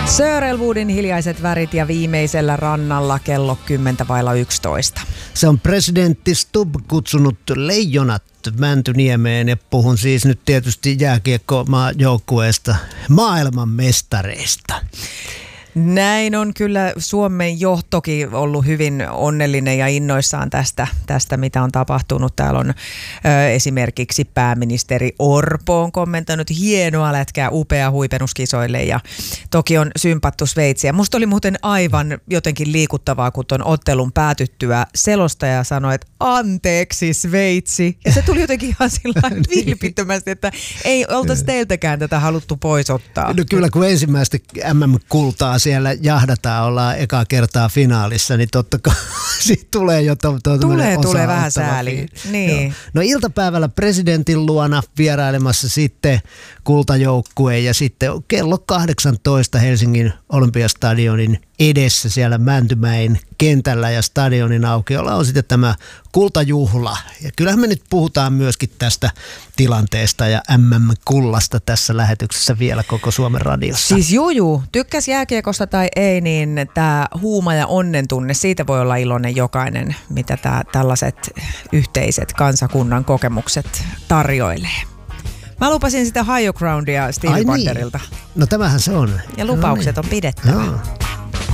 Sir Elwoodin Hiljaiset värit ja Viimeisellä rannalla kello 10:11. Se on presidentti Stubb kutsunut leijonat Mäntyniemeen ja puhun siis nyt tietysti jääkiekko-maajoukkueesta, maailmanmestareista. Näin on kyllä Suomen johtokin ollut hyvin onnellinen ja innoissaan tästä mitä on tapahtunut. Täällä on esimerkiksi pääministeri Orpo on kommentoinut hienoa lätkää, upea huipennuskisoille ja toki on sympattu Sveitsiä. Musta oli muuten aivan jotenkin liikuttavaa, kun ton ottelun päätyttyä selostaja sanoi, että anteeksi Sveitsi. Ja se tuli jotenkin ihan sillä vilpittömästi, että ei oltaisi teiltäkään tätä haluttu pois ottaa. No kyllä, kun ensimmäistä MM-kultaa siellä jahdataan, ollaan ekaa kertaa finaalissa, niin totta kai siitä tulee jo tulee vähän sääli. Niin. No iltapäivällä presidentin luona vierailemassa sitten kultajoukkue ja sitten kello 18 Helsingin Olympiastadionin edessä siellä Mäntymäen kentällä ja stadionin aukiolla on sitten tämä kultajuhla. Ja kyllähän me nyt puhutaan myöskin tästä tilanteesta ja MM-kullasta tässä lähetyksessä vielä koko Suomen radiossa. Siis tykkäs jääkiekosta tai ei, niin tämä huuma ja onnen tunne, siitä voi olla iloinen jokainen, mitä tällaiset yhteiset kansakunnan kokemukset tarjoilee. Mä lupasin sitä Higher Groundia Stevie Wonderilta. No tämähän se on. Ja lupaukset on pidettävä. Joo.